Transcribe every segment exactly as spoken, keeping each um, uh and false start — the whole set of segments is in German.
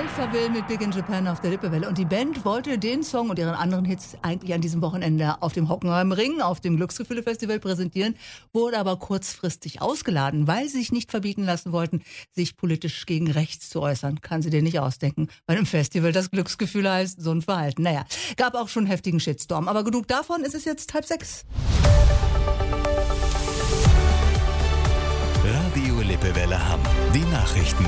Alphaville mit Big in Japan auf der Lippewelle. Und die Band wollte den Song und ihren anderen Hits eigentlich an diesem Wochenende auf dem Hockenheimring, auf dem Glücksgefühle-Festival präsentieren, wurde aber kurzfristig ausgeladen, weil sie sich nicht verbieten lassen wollten, sich politisch gegen rechts zu äußern. Kann sie dir nicht ausdenken. Bei einem Festival, das Glücksgefühle heißt, so ein Verhalten. Naja, gab auch schon heftigen Shitstorm. Aber genug davon, ist es jetzt halb sechs. Radio Lippewelle Hamm. Die Nachrichten.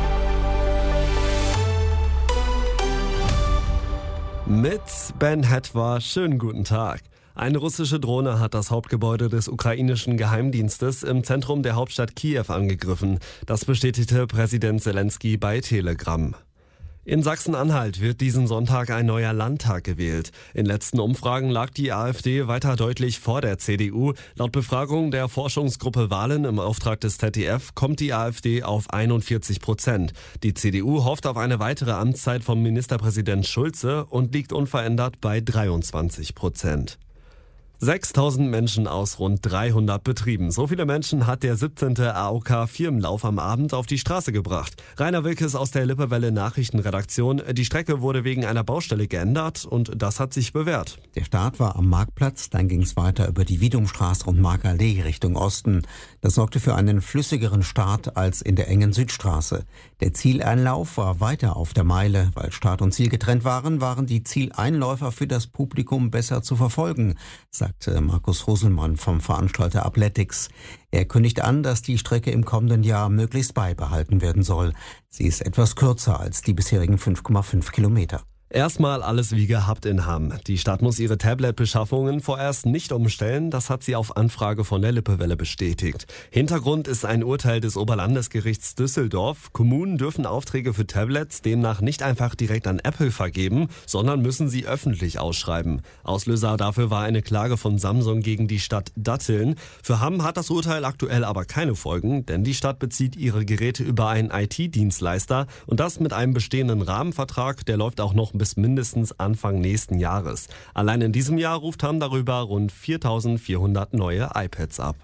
Mit Ben Hetwa, schönen guten Tag. Eine russische Drohne hat das Hauptgebäude des ukrainischen Geheimdienstes im Zentrum der Hauptstadt Kiew angegriffen. Das bestätigte Präsident Zelensky bei Telegram. In Sachsen-Anhalt wird diesen Sonntag ein neuer Landtag gewählt. In letzten Umfragen lag die AfD weiter deutlich vor der C D U. Laut Befragung der Forschungsgruppe Wahlen im Auftrag des Z D F kommt die AfD auf einundvierzig Prozent. Die C D U hofft auf eine weitere Amtszeit von Ministerpräsident Schulze und liegt unverändert bei dreiundzwanzig Prozent. sechstausend Menschen aus rund dreihundert Betrieben. So viele Menschen hat der siebzehnte A O K-Firmenlauf am Abend auf die Straße gebracht. Rainer Wilkes aus der Lippewelle Nachrichtenredaktion. Die Strecke wurde wegen einer Baustelle geändert und das hat sich bewährt. Der Start war am Marktplatz, dann ging es weiter über die Wiedumstraße und Markallee Richtung Osten. Das sorgte für einen flüssigeren Start als in der engen Südstraße. Der Zieleinlauf war weiter auf der Meile. Weil Start und Ziel getrennt waren, waren die Zieleinläufer für das Publikum besser zu verfolgen, sagte Markus Roselmann vom Veranstalter Athletics. Er kündigt an, dass die Strecke im kommenden Jahr möglichst beibehalten werden soll. Sie ist etwas kürzer als die bisherigen fünf Komma fünf Kilometer. Erstmal alles wie gehabt in Hamm. Die Stadt muss ihre Tablet-Beschaffungen vorerst nicht umstellen. Das hat sie auf Anfrage von der Lippewelle bestätigt. Hintergrund ist ein Urteil des Oberlandesgerichts Düsseldorf. Kommunen dürfen Aufträge für Tablets demnach nicht einfach direkt an Apple vergeben, sondern müssen sie öffentlich ausschreiben. Auslöser dafür war eine Klage von Samsung gegen die Stadt Datteln. Für Hamm hat das Urteil aktuell aber keine Folgen, denn die Stadt bezieht ihre Geräte über einen I T-Dienstleister und das mit einem bestehenden Rahmenvertrag, der läuft auch noch bis mindestens Anfang nächsten Jahres. Allein in diesem Jahr ruft Hamm darüber rund viertausendvierhundert neue iPads ab.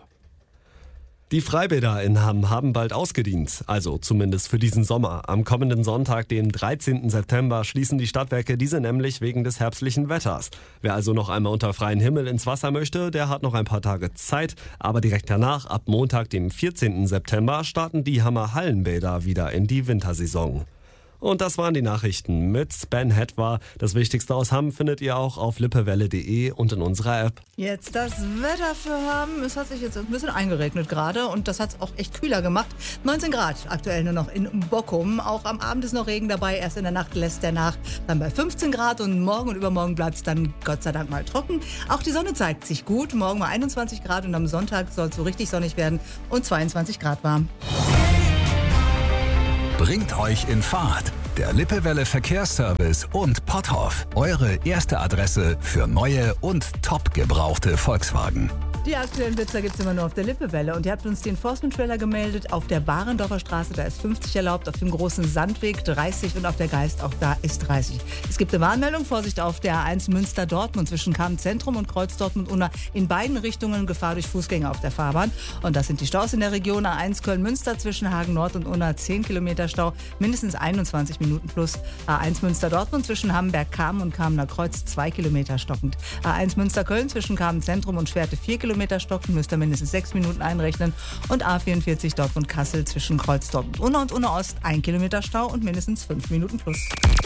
Die Freibäder in Hamm haben bald ausgedient, also zumindest für diesen Sommer. Am kommenden Sonntag, den dreizehnten September, schließen die Stadtwerke diese nämlich wegen des herbstlichen Wetters. Wer also noch einmal unter freiem Himmel ins Wasser möchte, der hat noch ein paar Tage Zeit. Aber direkt danach, ab Montag, dem vierzehnten September, starten die Hammer Hallenbäder wieder in die Wintersaison. Und das waren die Nachrichten mit Ben Hetwa. Das Wichtigste aus Hamm findet ihr auch auf lippewelle punkt de und in unserer App. Jetzt das Wetter für Hamm. Es hat sich jetzt ein bisschen eingeregnet gerade und das hat es auch echt kühler gemacht. neunzehn Grad aktuell nur noch in Bockum. Auch am Abend ist noch Regen dabei. Erst in der Nacht lässt der nach. Dann bei fünfzehn Grad und morgen und übermorgen bleibt es dann Gott sei Dank mal trocken. Auch die Sonne zeigt sich gut. Morgen mal einundzwanzig Grad und am Sonntag soll es so richtig sonnig werden und zweiundzwanzig Grad warm. Bringt euch in Fahrt. Der Lippewelle Verkehrsservice und Potthoff. Eure erste Adresse für neue und top gebrauchte Volkswagen. Die aktuellen Witzer gibt es immer nur auf der Lippewelle. Und ihr habt uns den Forstman-Trailer gemeldet. Auf der Barendorfer Straße, da ist fünfzig erlaubt. Auf dem großen Sandweg dreißig und auf der Geist, auch da ist dreißig. Es gibt eine Warnmeldung. Vorsicht auf der A eins Münster-Dortmund zwischen Kamen-Zentrum und Kreuz Dortmund-Unna. In beiden Richtungen Gefahr durch Fußgänger auf der Fahrbahn. Und das sind die Staus in der Region. A eins Köln-Münster zwischen Hagen-Nord und Unna zehn Kilometer Stau. Mindestens einundzwanzig Minuten plus. A eins Münster-Dortmund zwischen Hamburg-Kamen und Kamener Kreuz zwei Kilometer stockend. A eins Münster-Köln zwischen Kamen-Zentrum und Schwerte vier Kilometer stocken, müsst ihr mindestens sechs Minuten einrechnen. Und A vierundvierzig Dortmund-Kassel zwischen Kreuz Dortmund-Unna und Unna-Ost ein Kilometer Stau und mindestens fünf Minuten plus.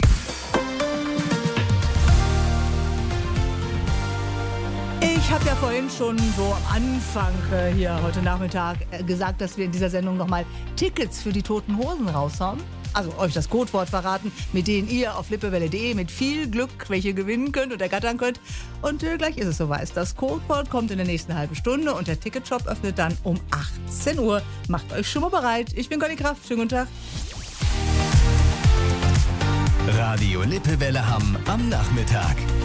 Ich habe ja vorhin schon so am Anfang äh, hier heute Nachmittag äh, gesagt, dass wir in dieser Sendung nochmal Tickets für die Toten Hosen raushauen. Also euch das Codewort verraten, mit denen ihr auf lippewelle punkt de mit viel Glück welche gewinnen könnt und ergattern könnt. Und äh, gleich ist es soweit. Das Codewort kommt in der nächsten halben Stunde und der Ticketshop öffnet dann um achtzehn Uhr. Macht euch schon mal bereit. Ich bin Conny Kraft. Schönen guten Tag. Radio Lippewelle Hamm am Nachmittag.